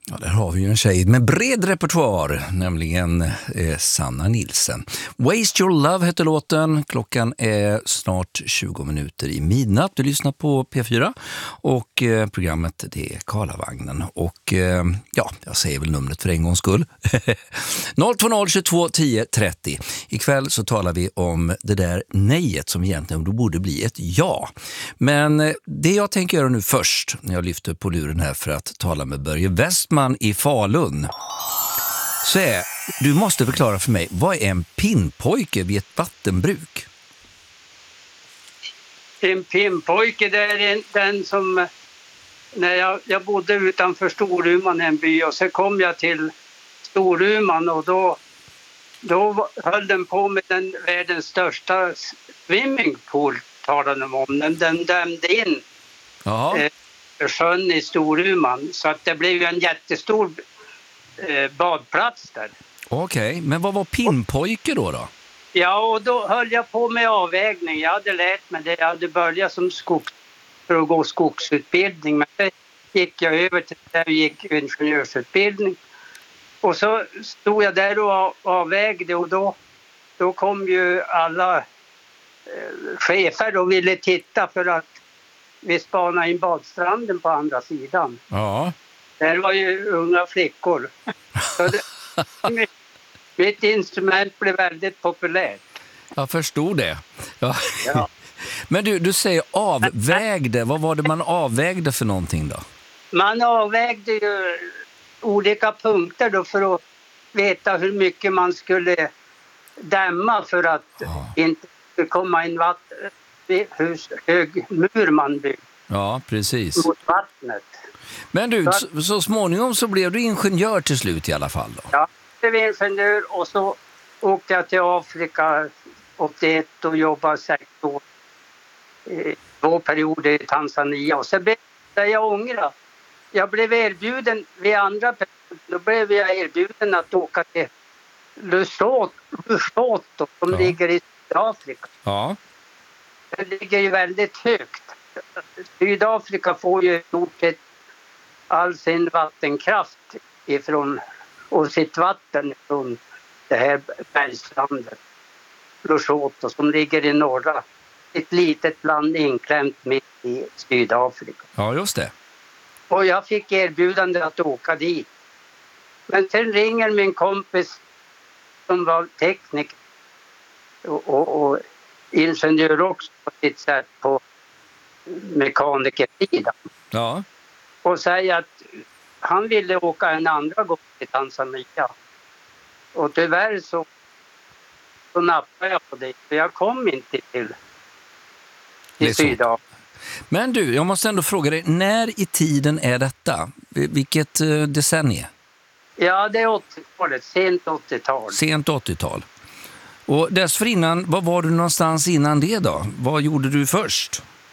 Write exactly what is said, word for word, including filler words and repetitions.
Ja, där har vi ju en tjej med bred repertoar, nämligen eh, Sanna Nilsson. Waste Your Love heter låten. Klockan är snart tjugo minuter i midnatt. Du lyssnar på P fyra och eh, programmet det är Karlavagnen. Och eh, ja, jag säger väl numret för en gångs skull. noll två noll tjugotvå tio trettio. Ikväll så talar vi om det där nejet som egentligen borde bli ett ja. Men eh, det jag tänker göra nu först, när jag lyfter på luren här för att tala med Börje Westman i Falun, så är, du måste förklara för mig, vad är en pinnpojke vid ett vattenbruk? En pinnpojke, det är en, den som, när jag, jag bodde utanför Storuman, en by, och så kom jag till Storuman och då, då höll den på med den världens största swimmingpool, talade de om. Den, den dämde in eh, sjön i Storuman, så att det blev ju en jättestor eh, badplats där. Okej, okay. Men vad var pinnpojke då då? Ja, och då höll jag på med avvägning. Jag hade lärt mig det. Jag hade börjat som skogs för att gå skogsutbildning, men det gick jag över till där jag gick ingenjörsutbildning. Och så stod jag där och avvägde, och då, då kom ju alla eh, chefer och ville titta, för att vi spanade in badstranden på andra sidan. Ja. Där var ju unga flickor. Så det, mitt, mitt instrument blev väldigt populärt. Jag förstod det. Ja. Ja. Men du, du säger avvägde. Vad var det man avvägde för någonting då? Man avvägde ju olika punkter då för att veta hur mycket man skulle dämma för att ja. inte komma in vatten. Hur hög mur man byggde. Ja, precis. Mot vattnet. Men du, så, så småningom så blev du ingenjör till slut i alla fall då? Ja, jag blev ingenjör och så åkte jag till Afrika åttioett och jobbade sex år. Två perioder i Tanzania, och så blev jag ångra. Jag blev erbjuden vid andra perioder, då blev jag erbjuden att åka till Lesotho som ja. ligger i Sydafrika. Ja. Det ligger ju väldigt högt. Sydafrika får ju stort sett all sin vattenkraft ifrån, och sitt vatten från det här bergslandet. Lesotho som ligger i norra. Ett litet land inklämt mitt i Sydafrika. Ja, just det. Och jag fick erbjudande att åka dit. Men sen ringer min kompis som var tekniker och, och, och ingenjör också på sitt sätt på mekanikersidan. Ja. Och säger att han ville åka en andra gång till Tanzania. Och tyvärr så, så nappade jag på det. För jag kom inte till, till Sydafrika. Men du, jag måste ändå fråga dig, när i tiden är detta? Vilket uh, decennium? Ja, det är åttiotalet, sent åttiotal. Sent åttiotal. Och dessförinnan, var var du någonstans innan det då? Vad gjorde du först?